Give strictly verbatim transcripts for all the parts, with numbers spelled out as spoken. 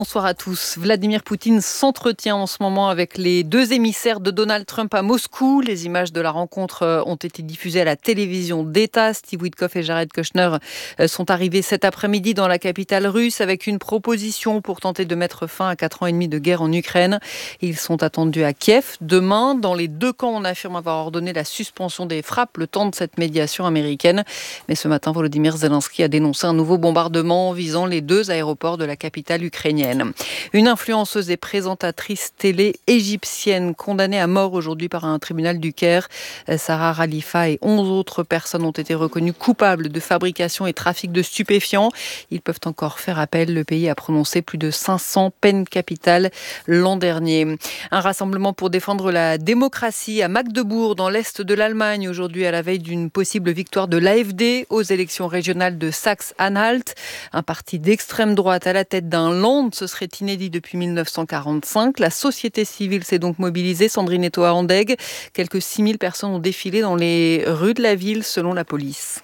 Bonsoir à tous. Vladimir Poutine s'entretient en ce moment avec les deux émissaires de Donald Trump à Moscou. Les images de la rencontre ont été diffusées à la télévision d'État. Steve Witkoff et Jared Kushner sont arrivés cet après-midi dans la capitale russe avec une proposition pour tenter de mettre fin à quatre ans et demi de guerre en Ukraine. Ils sont attendus à Kiev demain. Dans les deux camps, on affirme avoir ordonné la suspension des frappes le temps de cette médiation américaine. Mais ce matin, Volodymyr Zelensky a dénoncé un nouveau bombardement visant les deux aéroports de la capitale ukrainienne. Une influenceuse et présentatrice télé égyptienne condamnée à mort aujourd'hui par un tribunal du Caire. Sarah Khalifa et onze autres personnes ont été reconnues coupables de fabrication et trafic de stupéfiants. Ils peuvent encore faire appel. Le pays a prononcé plus de cinq cents peines capitales l'an dernier. Un rassemblement pour défendre la démocratie à Magdebourg, dans l'est de l'Allemagne, aujourd'hui à la veille d'une possible victoire de l'A F D aux élections régionales de Saxe-Anhalt. Un parti d'extrême droite à la tête d'un Land. Ce serait inédit depuis mille neuf cent quarante-cinq. La société civile s'est donc mobilisée. Sandrine Etoa-Andeg, quelques six mille personnes ont défilé dans les rues de la ville selon la police.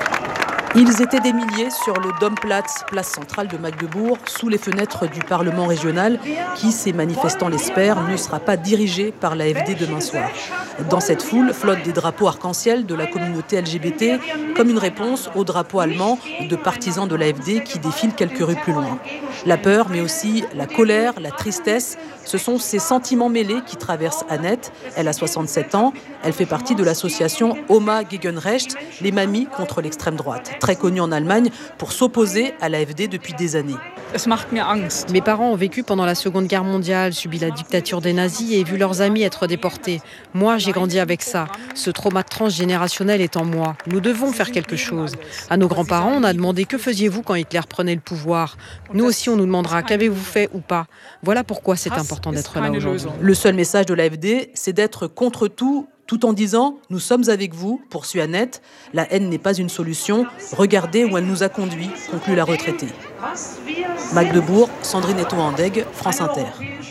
Ils étaient des milliers sur le Domplatz, place centrale de Magdebourg, sous les fenêtres du Parlement régional, qui, ces manifestants l'espèrent, ne sera pas dirigé par l'A F D demain soir. Dans cette foule flottent des drapeaux arc-en-ciel de la communauté L G B T, comme une réponse aux drapeaux allemands de partisans de l'A F D qui défilent quelques rues plus loin. La peur, mais aussi la colère, la tristesse, ce sont ces sentiments mêlés qui traversent Annette. Elle a soixante-sept ans, elle fait partie de l'association Oma gegen Recht, les mamies contre l'extrême droite, très connue en Allemagne pour s'opposer à l'A F D depuis des années. Mes parents ont vécu pendant la Seconde Guerre mondiale, subi la dictature des nazis et vu leurs amis être déportés. Moi, j'ai grandi avec ça. Ce trauma transgénérationnel est en moi. Nous devons faire quelque chose. À nos grands-parents, on a demandé « Que faisiez-vous quand Hitler prenait le pouvoir ?» Nous aussi, on nous demandera « Qu'avez-vous fait ou pas ?» Voilà pourquoi c'est important d'être là aujourd'hui. Le seul message de l'A F D, c'est d'être contre tout, tout en disant « Nous sommes avec vous », poursuit Annette. La haine n'est pas une solution. Regardez où elle nous a conduits, conclut la retraitée. Magdebourg, Sandrine Etoa-Andeg, France Inter.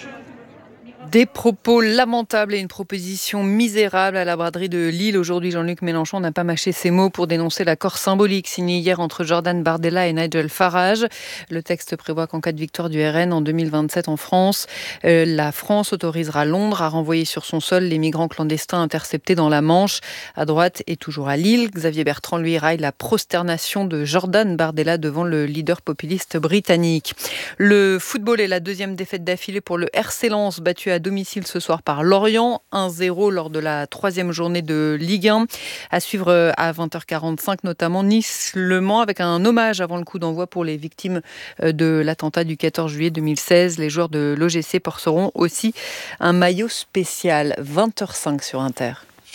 Des propos lamentables et une proposition misérable à la braderie de Lille. Aujourd'hui, Jean-Luc Mélenchon n'a pas mâché ses mots pour dénoncer l'accord symbolique signé hier entre Jordan Bardella et Nigel Farage. Le texte prévoit qu'en cas de victoire du R N en deux mille vingt-sept en France, euh, la France autorisera Londres à renvoyer sur son sol les migrants clandestins interceptés dans la Manche. À droite et toujours à Lille, Xavier Bertrand lui raille la prosternation de Jordan Bardella devant le leader populiste britannique. Le football est la deuxième défaite d'affilée pour le R C Lens, battu à domicile ce soir par Lorient, un zéro lors de la troisième journée de Ligue un. À suivre à vingt heures quarante-cinq, notamment Nice-Le Mans, avec un hommage avant le coup d'envoi pour les victimes de l'attentat du quatorze juillet deux mille seize. Les joueurs de l'O G C porteront aussi un maillot spécial. vingt heures cinq sur Inter.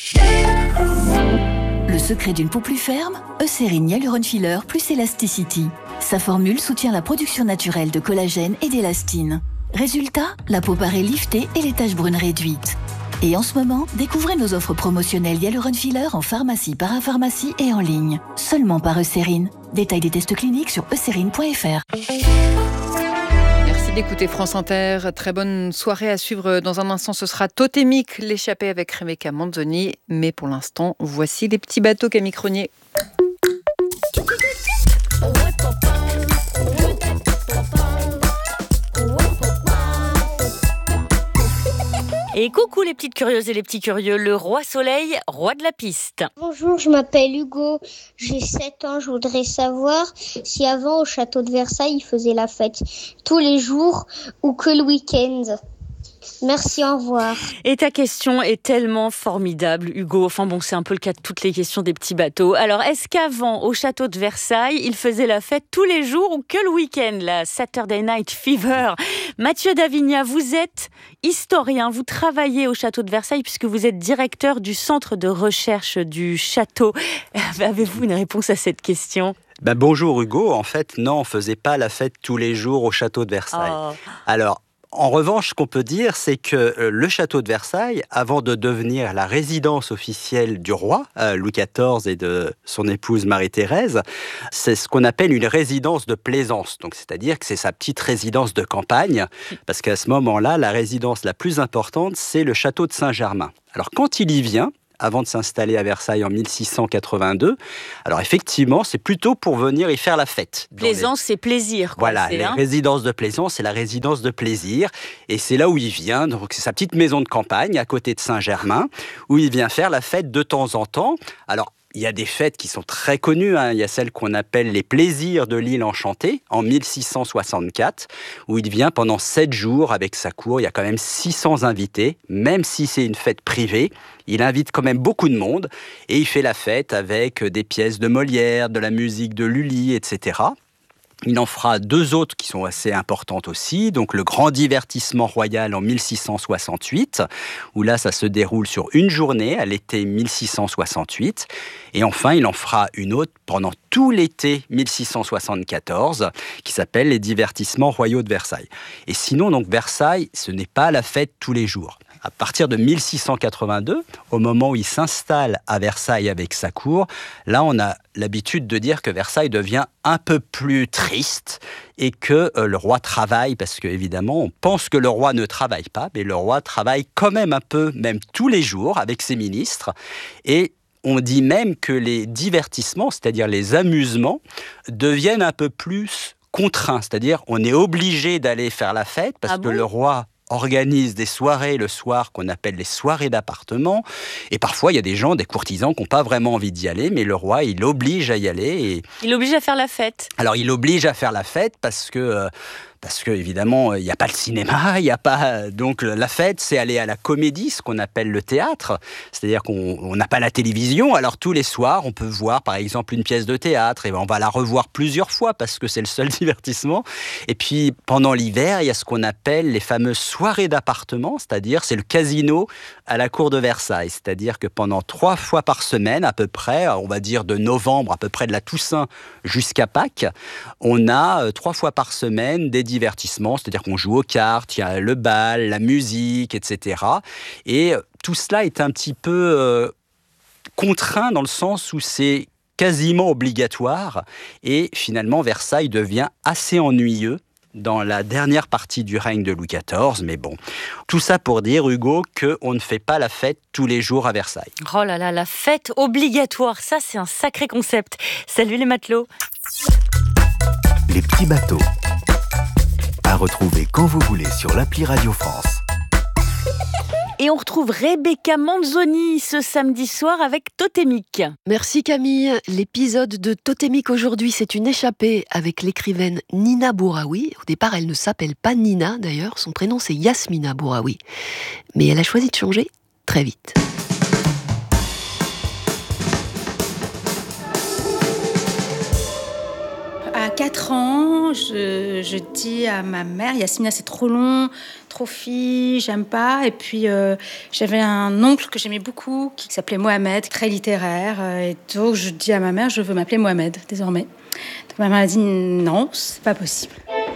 Le secret d'une peau plus ferme, Eucérine Hyaluron Filler plus Elasticity. Sa formule soutient la production naturelle de collagène et d'élastine. Résultat, la peau paraît liftée et les taches brunes réduites. Et en ce moment, découvrez nos offres promotionnelles Hyaluron Filler en pharmacie, parapharmacie et en ligne. Seulement par Eucérine. Détail des tests cliniques sur eucérine point f r. Merci d'écouter France Inter. Très bonne soirée à suivre. Dans un instant, ce sera Totémique, l'échappée avec Rebecca Manzoni. Mais pour l'instant, voici les petits bateaux Camille Cronier. Et coucou les petites curieuses et les petits curieux, le roi soleil, roi de la piste. Bonjour, je m'appelle Hugo, j'ai sept ans. Je voudrais savoir si avant au château de Versailles, ils faisaient la fête tous les jours ou que le week-end. Merci, au revoir. Et ta question est tellement formidable, Hugo. Enfin bon, c'est un peu le cas de toutes les questions des petits bateaux. Alors, est-ce qu'avant, au château de Versailles, ils faisaient la fête tous les jours ou que le week-end, la Saturday Night Fever? Mathieu Davigna, vous êtes historien, vous travaillez au château de Versailles puisque vous êtes directeur du centre de recherche du château. Avez-vous une réponse à cette question ? Ben bonjour Hugo, en fait, non, on ne faisait pas la fête tous les jours au château de Versailles. Oh. Alors, en revanche, ce qu'on peut dire, c'est que le château de Versailles, avant de devenir la résidence officielle du roi, Louis quatorze, et de son épouse Marie-Thérèse, c'est ce qu'on appelle une résidence de plaisance. Donc, c'est-à-dire que c'est sa petite résidence de campagne, parce qu'à ce moment-là, la résidence la plus importante, c'est le château de Saint-Germain. Alors, quand il y vient, avant de s'installer à Versailles en mille six cent quatre-vingt-deux. Alors effectivement, c'est plutôt pour venir y faire la fête. Plaisance, les... c'est plaisir. Quoi, voilà, c'est, les hein résidences de Plaisance, c'est la résidence de plaisir. Et c'est là où il vient, donc c'est sa petite maison de campagne à côté de Saint-Germain, où il vient faire la fête de temps en temps. Alors, il y a des fêtes qui sont très connues. Hein. Il y a celle qu'on appelle les plaisirs de l'île enchantée, en mille six cent soixante-quatre, où il vient pendant sept jours avec sa cour. Il y a quand même six cents invités, même si c'est une fête privée. Il invite quand même beaucoup de monde et il fait la fête avec des pièces de Molière, de la musique de Lully, et cetera. Il en fera deux autres qui sont assez importantes aussi. Donc le grand divertissement royal en mille six cent soixante-huit, où là ça se déroule sur une journée à l'été mille six cent soixante-huit. Et enfin, il en fera une autre pendant tout l'été mille six cent soixante-quatorze, qui s'appelle les divertissements royaux de Versailles. Et sinon, donc Versailles, ce n'est pas la fête tous les jours. À partir de mille six cent quatre-vingt-deux, au moment où il s'installe à Versailles avec sa cour, là on a l'habitude de dire que Versailles devient un peu plus triste et que euh, le roi travaille, parce qu'évidemment on pense que le roi ne travaille pas, mais le roi travaille quand même un peu, même tous les jours avec ses ministres. Et on dit même que les divertissements, c'est-à-dire les amusements, deviennent un peu plus contraints. C'est-à-dire on est obligé d'aller faire la fête parce ah bon que le roi organise des soirées le soir qu'on appelle les soirées d'appartement. Et parfois, il y a des gens, des courtisans qui n'ont pas vraiment envie d'y aller, mais le roi, il oblige à y aller. Et... Il oblige à faire la fête. Alors, il oblige à faire la fête parce que... Euh, Parce qu'évidemment, il n'y a pas le cinéma, il n'y a pas... Donc la fête, c'est aller à la comédie, ce qu'on appelle le théâtre. C'est-à-dire qu'on n'a pas la télévision, alors tous les soirs, on peut voir par exemple une pièce de théâtre, et on va la revoir plusieurs fois parce que c'est le seul divertissement. Et puis pendant l'hiver, il y a ce qu'on appelle les fameuses soirées d'appartement, c'est-à-dire c'est le casino à la cour de Versailles. C'est-à-dire que pendant trois fois par semaine, à peu près, on va dire de novembre, à peu près de la Toussaint jusqu'à Pâques, on a trois fois par semaine des divertissement, c'est-à-dire qu'on joue aux cartes, il y a le bal, la musique, et cetera. Et tout cela est un petit peu euh, contraint dans le sens où c'est quasiment obligatoire et finalement Versailles devient assez ennuyeux dans la dernière partie du règne de Louis quatorze, mais bon, tout ça pour dire, Hugo, qu'on ne fait pas la fête tous les jours à Versailles. Oh là là, la fête obligatoire, ça c'est un sacré concept. Salut les matelots. Les petits bateaux. À retrouver quand vous voulez sur l'appli Radio France. Et on retrouve Rebecca Manzoni ce samedi soir avec Totémique. Merci Camille. L'épisode de Totémique aujourd'hui, c'est une échappée avec l'écrivaine Nina Bouraoui. Au départ, elle ne s'appelle pas Nina d'ailleurs, son prénom c'est Yasmina Bouraoui. Mais elle a choisi de changer très vite. À quatre ans, je, je dis à ma mère, Yasmina c'est trop long, trop fille, j'aime pas. Et puis euh, j'avais un oncle que j'aimais beaucoup qui s'appelait Mohamed, très littéraire. Et donc je dis à ma mère, je veux m'appeler Mohamed désormais. Donc ma mère a dit non, c'est pas possible.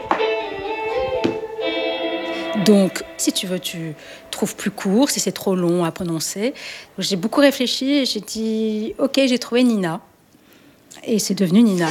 Donc si tu veux, tu trouves plus court, si c'est trop long à prononcer. Donc, j'ai beaucoup réfléchi et j'ai dit ok, j'ai trouvé Nina. Et c'est devenu Nina.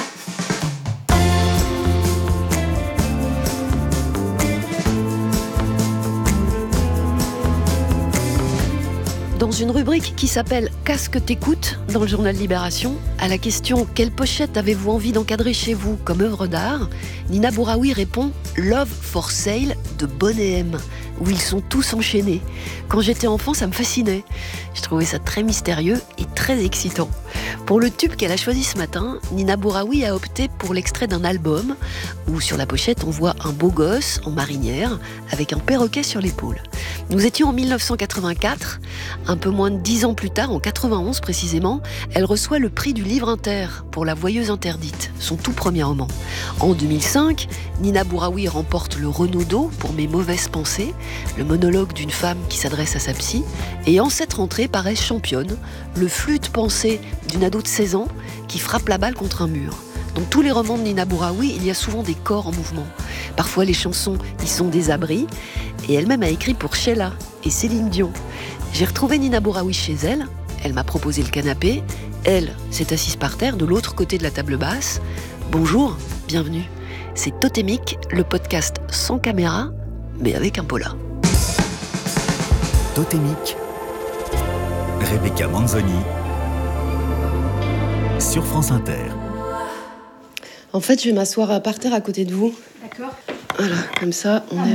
Dans une rubrique qui s'appelle « Qu'est-ce que t'écoutes ?» dans le journal Libération, à la question « Quelle pochette avez-vous envie d'encadrer chez vous comme œuvre d'art ?», Nina Bouraoui répond « Love for Sale de Bonnet M », où ils sont tous enchaînés. Quand j'étais enfant, ça me fascinait. Je trouvais ça très mystérieux et très excitant. Pour le tube qu'elle a choisi ce matin, Nina Bouraoui a opté pour l'extrait d'un album où sur la pochette on voit un beau gosse en marinière avec un perroquet sur l'épaule. Nous étions en mille neuf cent quatre-vingt-quatre, un peu moins de dix ans plus tard, en quatre-vingt-onze précisément, elle reçoit le prix du Livre Inter pour La Voyeuse interdite, son tout premier roman. En deux mille cinq, Nina Bouraoui remporte le Renaudot pour Mes mauvaises pensées, le monologue d'une femme qui s'adresse à sa psy, et en cette rentrée paraît Championne, le flûte pensée d'une ado de seize ans qui frappe la balle contre un mur. Dans tous les romans de Nina Bouraoui, il y a souvent des corps en mouvement. Parfois, les chansons y sont des abris. Et elle-même a écrit pour Sheila et Céline Dion. J'ai retrouvé Nina Bouraoui chez elle. Elle m'a proposé le canapé. Elle s'est assise par terre de l'autre côté de la table basse. Bonjour, bienvenue. C'est Totémique, le podcast sans caméra, mais avec un pola. Totémique, Rebecca Manzoni sur France Inter. En fait, je vais m'asseoir par terre à côté de vous. D'accord. Voilà, comme ça, on est